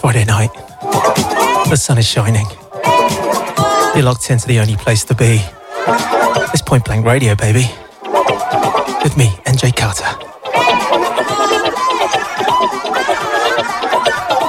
Friday night. The sun is shining. You're locked into the only place to be. It's Point Blank Radio, baby. With me, NJ Carter.